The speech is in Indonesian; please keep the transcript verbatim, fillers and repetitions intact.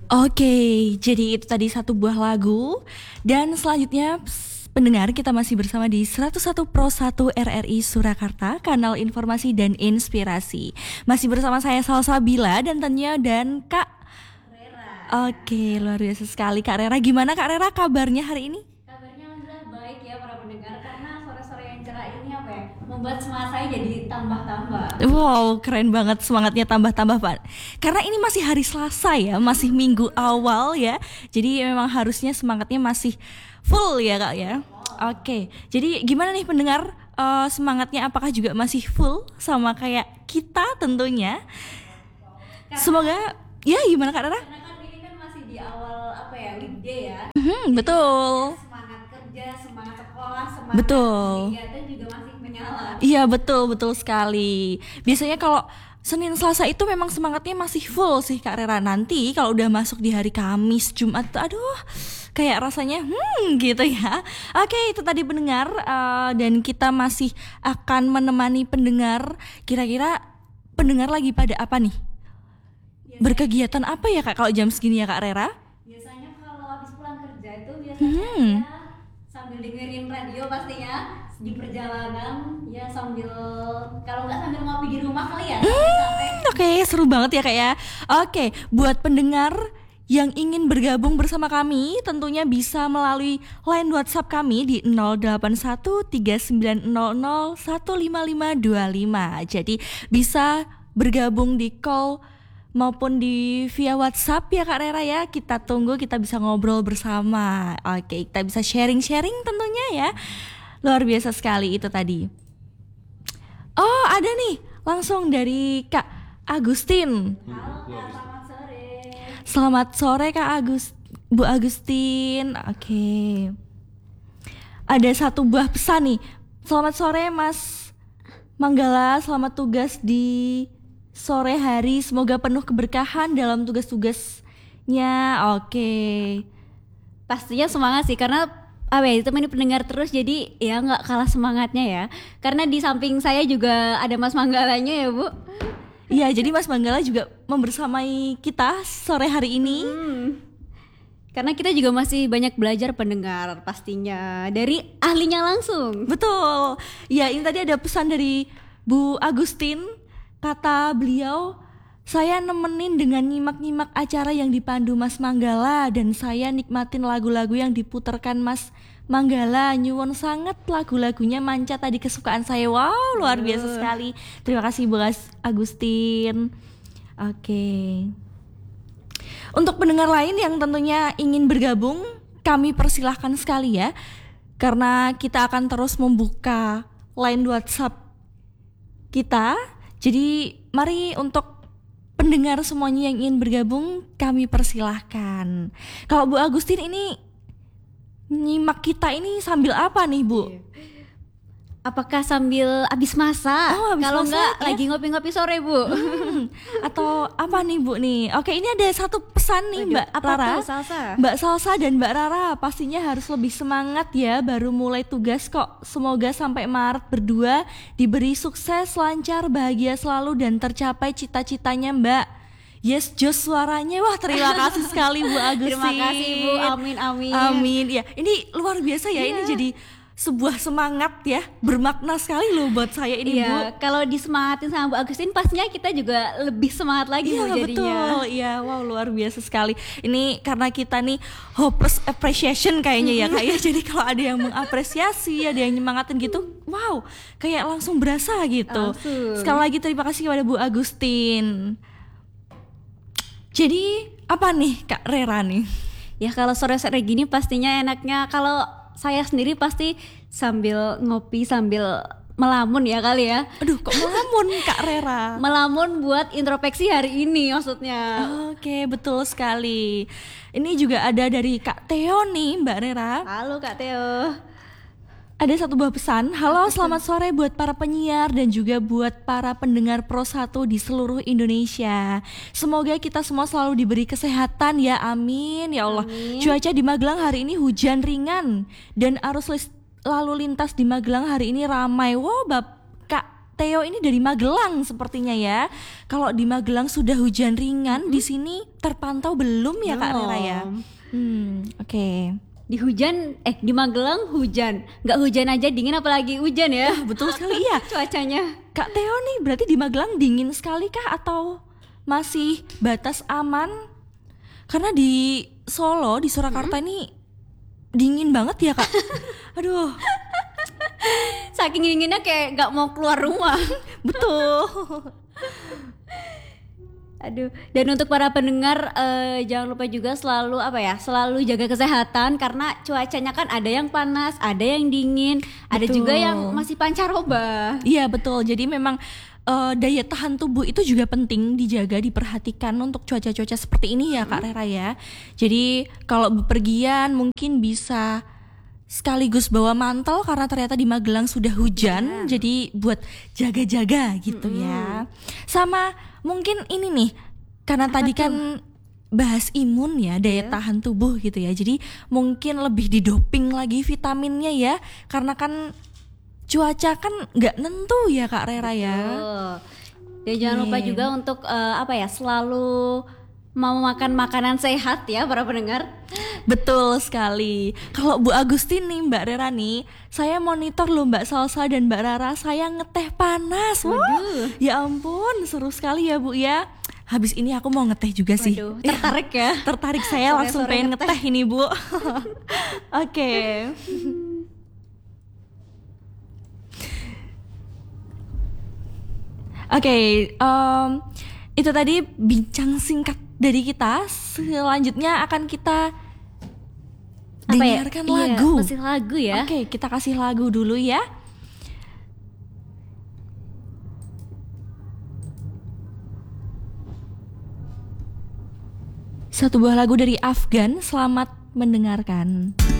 Oke, jadi itu tadi satu buah lagu. Dan selanjutnya ps- pendengar, kita masih bersama di seratus satu Pro satu R R I Surakarta, kanal informasi dan inspirasi. Masih bersama saya Salsabila dan tentunya dan Kak Rera. Oke, luar biasa sekali Kak Rera. Gimana Kak Rera kabarnya hari ini? Kabarnya alhamdulillah baik ya para pendengar, karena sore-sore yang cerah ini apa ya, membuat semangat saya jadi tambah-tambah. Wow, keren banget, semangatnya tambah-tambah Pak. Karena ini masih hari Selasa ya, masih minggu awal ya. Jadi memang harusnya semangatnya masih full ya Kak ya. Oke, jadi gimana nih pendengar, eh, semangatnya apakah juga masih full sama kayak kita tentunya? Karena, Semoga ya, gimana Kak Rara? karena kan ini kan masih di awal apa ya, weekday ya. Hmm, betul. Semangat kerja, semangat sekolah, semangat Betul. kegiatan juga masih menyala. Iya, betul, betul sekali. Biasanya kalau Senin Selasa itu memang semangatnya masih full sih Kak Rera. Nanti kalau udah masuk di hari Kamis, Jumat, tuh, aduh, kayak rasanya hmm gitu ya. Oke, itu tadi pendengar, eh, dan kita masih akan menemani pendengar. Kira-kira pendengar lagi pada apa nih? Biasanya, Berkegiatan apa ya Kak kalau jam segini ya Kak Rera? biasanya kalau habis pulang kerja itu biasanya Hmm. ya sambil dengerin radio pastinya di perjalanan, ya sambil, kalau nggak sambil ngopi di rumah kali ya, sampai Oke, seru banget ya Kak ya. Oke, buat pendengar yang ingin bergabung bersama kami, tentunya bisa melalui line WhatsApp kami di nol delapan satu tiga sembilan nol nol satu lima lima dua lima. Jadi bisa bergabung di call maupun di via WhatsApp ya Kak Rera ya. Kita tunggu, kita bisa ngobrol bersama. Oke, kita bisa sharing-sharing tentunya ya. Luar biasa sekali itu tadi. Oh, ada nih, langsung dari Kak Agustin. halo Kak, selamat sore. Selamat sore Kak Agus, Bu Agustin. Oke. Ada satu buah pesan nih. Selamat sore Mas Manggala, selamat tugas di sore hari. Semoga penuh keberkahan dalam tugas-tugasnya. Oke. Pastinya semangat sih, karena apa ya, ditemani pendengar terus, jadi ya nggak kalah semangatnya ya. Karena di samping saya juga ada Mas Manggalanya ya Bu. Iya, jadi Mas Manggala juga membersamai kita sore hari ini. Hmm. Karena kita juga masih banyak belajar pendengar pastinya dari ahlinya langsung. Betul. Ya, ini tadi ada pesan dari Bu Agustin. Kata beliau, saya nemenin dengan nyimak-nyimak acara yang dipandu Mas Manggala, dan saya nikmatin lagu-lagu yang diputarkan Mas Manggala. Nyuwun sangat lagu-lagunya manca tadi kesukaan saya. Wow, luar biasa sekali. Terima kasih Bu As- Agustin. Oke. Untuk pendengar lain yang tentunya ingin bergabung, kami persilahkan sekali ya. Karena kita akan terus membuka line WhatsApp kita. Jadi mari untuk pendengar semuanya yang ingin bergabung, kami persilahkan. Kalau Bu Agustin ini nyimak kita ini sambil apa nih Bu? Apakah sambil habis masak? Oh, habis Kalau masak, enggak ya. lagi ngopi-ngopi sore Bu. Hmm, atau apa nih Bu nih? Oke, ini ada satu pesan nih Waduh, Mbak apa Rara. tuh, Salsa? Mbak Salsa dan Mbak Rara pastinya harus lebih semangat ya, baru mulai tugas kok. Semoga sampai Maret berdua diberi sukses, lancar, bahagia selalu dan tercapai cita-citanya Mbak. Yes, jos suaranya. Wah, terima kasih sekali Bu Agustin. Terima kasih Bu, amin amin. Amin. Ya, ini luar biasa ya. Ini Iya. jadi sebuah semangat ya, bermakna sekali loh buat saya ini Bu. Iya, kalau disemangatin sama Bu Agustin, pastinya kita juga lebih semangat lagi Iya Bu jadinya. betul, iya wow luar biasa sekali. Ini karena kita nih hopeless appreciation kayaknya ya Kak ya. Jadi kalau ada yang mengapresiasi, ada yang nyemangatin gitu, wow kayak langsung berasa gitu. Langsung. Sekali lagi terima kasih kepada Bu Agustin. Jadi apa nih Kak Rera nih? Ya kalau sore-sore gini pastinya enaknya, kalau saya sendiri pasti sambil ngopi, sambil melamun ya kali ya. Aduh kok melamun Kak Rera? Melamun buat introspeksi hari ini maksudnya. Oke betul sekali. Ini juga ada dari Kak Theo nih Mbak Rera. Halo Kak Theo. Ada satu buah pesan. Halo, selamat sore buat para penyiar dan juga buat para pendengar Pro satu di seluruh Indonesia. Semoga kita semua selalu diberi kesehatan ya, amin ya Allah. Amin. Cuaca di Magelang hari ini hujan ringan dan arus lis- lalu lintas di Magelang hari ini ramai. Wow, Bab Kak Theo ini dari Magelang sepertinya ya. Kalau di Magelang sudah hujan ringan, di sini terpantau belum ya Kak Rera ya? Belum. Hmm, oke. Di hujan, eh di Magelang hujan, nggak hujan aja dingin apalagi hujan ya. Betul sekali iya. Cuacanya. Kak Theo nih berarti di Magelang dingin sekali kah atau masih batas aman? Karena di Solo, di Surakarta ini dingin banget ya Kak. Aduh. Saking dinginnya kayak nggak mau keluar rumah. Betul. Aduh, dan untuk para pendengar eh, jangan lupa juga selalu apa ya, selalu jaga kesehatan karena cuacanya kan ada yang panas, ada yang dingin, ada Betul. juga yang masih pancaroba. Iya betul. Jadi memang eh, daya tahan tubuh itu juga penting dijaga, diperhatikan untuk cuaca-cuaca seperti ini ya Kak Rera ya. Jadi kalau bepergian mungkin bisa sekaligus bawa mantel karena ternyata di Magelang sudah hujan. Jadi buat jaga-jaga gitu ya. Sama mungkin ini nih, karena Apa tadi tuh? kan bahas imun ya, daya tahan tubuh gitu ya. Jadi mungkin lebih didoping lagi vitaminnya ya, karena kan cuaca kan nggak nentu ya Kak Rera ya. Oh. Dan jangan lupa Oke. juga untuk eh, apa ya, selalu mau makan makanan sehat ya para pendengar. Betul sekali. Kalau Bu Agustin nih Mbak Rera nih, saya monitor loh Mbak Salsa dan Mbak Rara, saya ngeteh panas. Wah, Waduh. ya ampun, seru sekali ya Bu ya. Habis ini aku mau ngeteh juga sih. Waduh, tertarik ya. Tertarik saya langsung Sore-sore pengen ngeteh ini Bu. Oke. Oke, em, itu tadi bincang singkat dari kita. Selanjutnya akan kita Apa ya? dengarkan Iya, lagu. masih lagu ya. Oke, kita kasih lagu dulu ya. Satu buah lagu dari Afgan. Selamat mendengarkan.